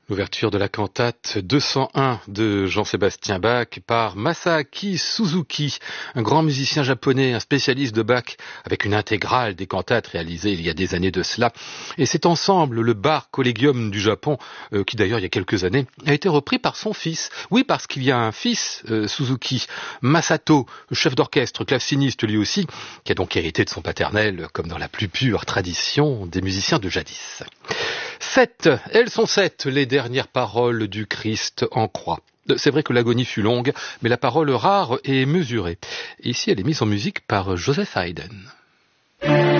L'ouverture de la cantate 201 de Jean-Sébastien Bach par Masaaki Suzuki, un grand musicien japonais, un spécialiste de Bach, avec une intégrale des cantates réalisées il y a des années de cela. Et cet ensemble, le Bar Collegium du Japon, qui d'ailleurs il y a quelques années, a été repris par son fils. Oui, parce qu'il y a un fils, Suzuki, Masato, chef d'orchestre, claveciniste lui aussi, qui a donc hérité de son paternel, comme dans la plus pure tradition des musiciens de jadis. Elles sont sept, les dernières paroles du Christ en croix. C'est vrai que l'agonie fut longue, mais la parole rare et mesurée. Ici, elle est mise en musique par Joseph Haydn.